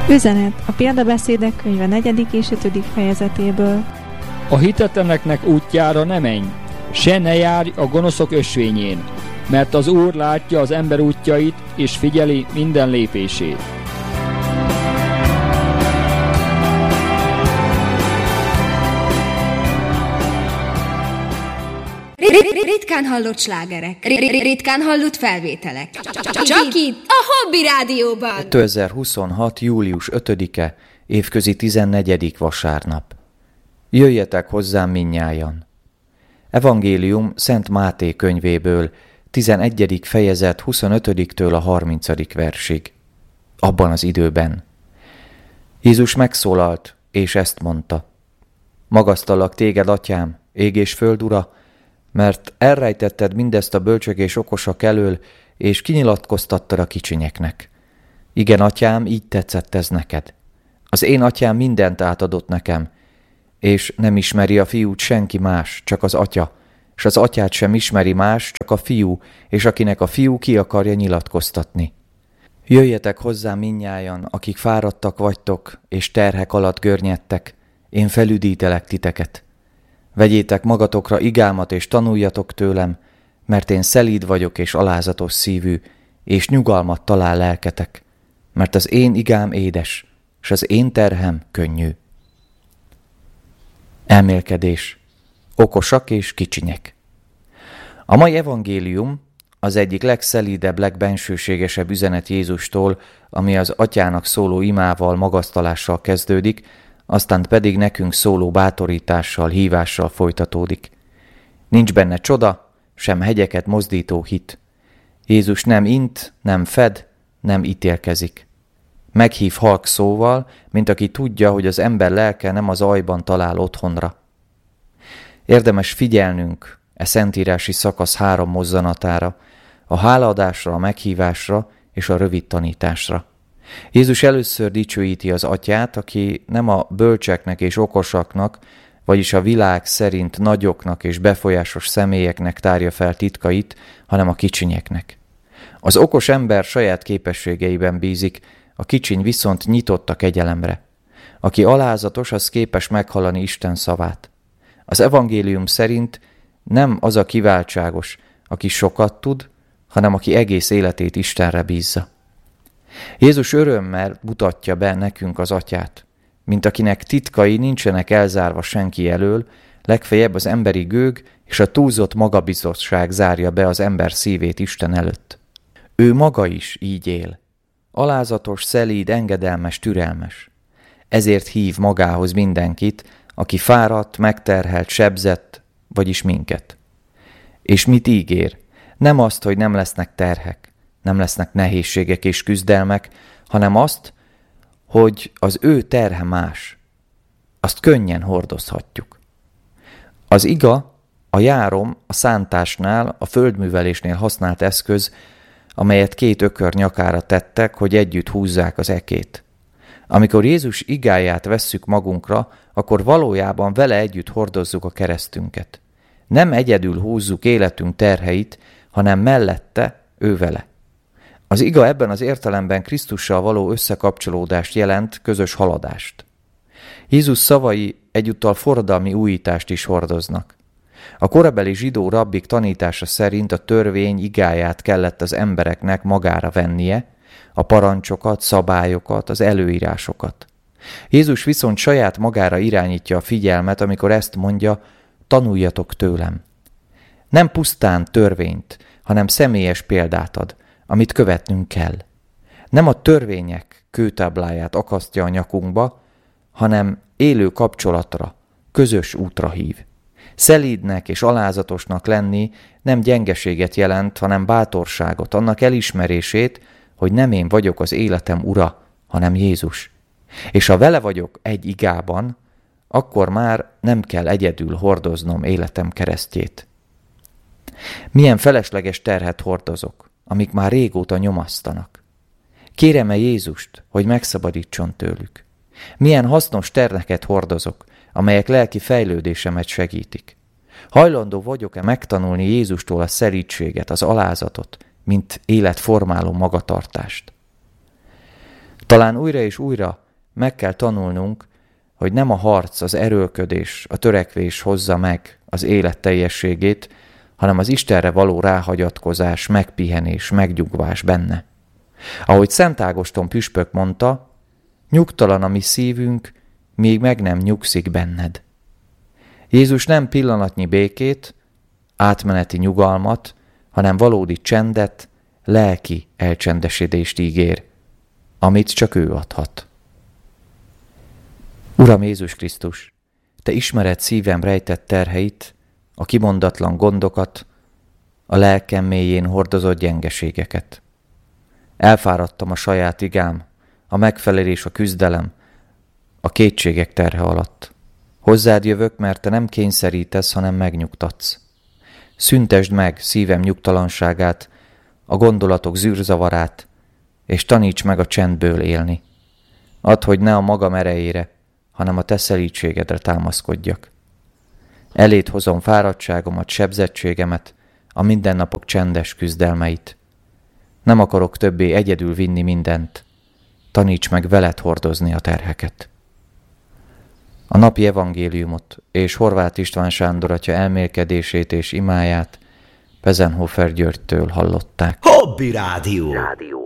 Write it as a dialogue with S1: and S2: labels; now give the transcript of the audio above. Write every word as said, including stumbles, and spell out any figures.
S1: Üzenet a Példabeszédek könyve negyedik és ötödik fejezetéből.
S2: A hitetleneknek útjára ne menj, se ne járj a gonoszok ösvényén, mert az Úr látja az ember útjait, és figyeli minden lépését.
S3: Ritkán hallott slágerek, ritkán hallott felvételek. Csak itt, a Hobby Rádióban.
S4: kétezer-huszonhat. július ötödike, évközi tizennegyedik vasárnap. Jöjjetek hozzám mindnyájan. Evangélium Szent Máté könyvéből, tizenegyedik fejezet huszonötödiktől a harmincadik versig. Abban az időben. Jézus megszólalt, és ezt mondta. Magasztallak téged, atyám, ég és föld ura, mert elrejtetted mindezt a bölcsök és okosak elől, és kinyilatkoztattad a kicsinyeknek. Igen, atyám, így tetszett ez neked. Az én atyám mindent átadott nekem, és nem ismeri a fiút senki más, csak az atya, és az atyát sem ismeri más, csak a fiú, és akinek a fiú ki akarja nyilatkoztatni. Jöjjetek hozzám mindnyájan, akik fáradtak vagytok, és terhek alatt görnyedtek, én felüdítelek titeket. Vegyétek magatokra igámat, és tanuljatok tőlem, mert én szelíd vagyok és alázatos szívű, és nyugalmat talál lelketek, mert az én igám édes, és az én terhem könnyű. Elmélkedés. Okosak és kicsinyek. A mai evangélium az egyik legszelídebb, legbensőségesebb üzenet Jézustól, ami az atyának szóló imával, magasztalással kezdődik, aztán pedig nekünk szóló bátorítással, hívással folytatódik. Nincs benne csoda, sem hegyeket mozdító hit. Jézus nem int, nem fed, nem ítélkezik. Meghív halk szóval, mint aki tudja, hogy az ember lelke nem az aljban talál otthonra. Érdemes figyelnünk e szentírási szakasz három mozzanatára, a hálaadásra, a meghívásra és a rövid tanításra. Jézus először dicsőíti az atyát, aki nem a bölcseknek és okosaknak, vagyis a világ szerint nagyoknak és befolyásos személyeknek tárja fel titkait, hanem a kicsinyeknek. Az okos ember saját képességeiben bízik, a kicsiny viszont nyitott a kegyelemre. Aki alázatos, az képes meghallani Isten szavát. Az evangélium szerint nem az a kiváltságos, aki sokat tud, hanem aki egész életét Istenre bízza. Jézus örömmel mutatja be nekünk az atyát, mint akinek titkai nincsenek elzárva senki elől, legfeljebb az emberi gőg és a túlzott magabiztosság zárja be az ember szívét Isten előtt. Ő maga is így él. Alázatos, szelíd, engedelmes, türelmes. Ezért hív magához mindenkit, aki fáradt, megterhelt, sebzett, vagyis minket. És mit ígér? Nem azt, hogy nem lesznek terhek, nem lesznek nehézségek és küzdelmek, hanem azt, hogy az ő terhe más. Azt könnyen hordozhatjuk. Az iga, a járom, a szántásnál, a földművelésnél használt eszköz, amelyet két ökör nyakára tettek, hogy együtt húzzák az ekét. Amikor Jézus igáját vesszük magunkra, akkor valójában vele együtt hordozzuk a keresztünket. Nem egyedül húzzuk életünk terheit, hanem mellette, ő vele. Az iga ebben az értelemben Krisztussal való összekapcsolódást jelent, közös haladást. Jézus szavai egyúttal forradalmi újítást is hordoznak. A korabeli zsidó rabbik tanítása szerint a törvény igáját kellett az embereknek magára vennie, a parancsokat, szabályokat, az előírásokat. Jézus viszont saját magára irányítja a figyelmet, amikor ezt mondja, tanuljatok tőlem. Nem pusztán törvényt, hanem személyes példát ad, amit követnünk kell. Nem a törvények kőtábláját akasztja a nyakunkba, hanem élő kapcsolatra, közös útra hív. Szelídnek és alázatosnak lenni nem gyengeséget jelent, hanem bátorságot, annak elismerését, hogy nem én vagyok az életem ura, hanem Jézus. És ha vele vagyok egy igában, akkor már nem kell egyedül hordoznom életem keresztjét. Milyen felesleges terhet hordozok, amik már régóta nyomasztanak. Kérem-e Jézust, hogy megszabadítson tőlük? Milyen hasznos terheket hordozok, amelyek lelki fejlődésemet segítik? Hajlandó vagyok-e megtanulni Jézustól a szelídséget, az alázatot, mint életformáló magatartást? Talán újra és újra meg kell tanulnunk, hogy nem a harc, az erőlködés, a törekvés hozza meg az élet teljességét, hanem az Istenre való ráhagyatkozás, megpihenés, megnyugvás benne. Ahogy Szent Ágoston püspök mondta, nyugtalan a mi szívünk, míg meg nem nyugszik benned. Jézus nem pillanatnyi békét, átmeneti nyugalmat, hanem valódi csendet, lelki elcsendesedést ígér, amit csak ő adhat. Uram Jézus Krisztus, Te ismered szívem rejtett terheit, a kimondatlan gondokat, a lelkem mélyén hordozott gyengeségeket. Elfáradtam a saját igám, a megfelelés, a küzdelem, a kétségek terhe alatt. Hozzád jövök, mert Te nem kényszerítesz, hanem megnyugtatsz. Szüntesd meg szívem nyugtalanságát, a gondolatok zűrzavarát, és taníts meg a csendből élni. Add, hogy ne a magam erejére, hanem a Te szelídségedre támaszkodjak. Eléd hozom fáradtságomat, sebzettségemet, a mindennapok csendes küzdelmeit. Nem akarok többé egyedül vinni mindent, taníts meg veled hordozni a terheket. A napi evangéliumot és Horváth István Sándor atya elmélkedését és imáját Pezenhofer Györgytől hallották.
S5: Hobby Rádió! Rádió.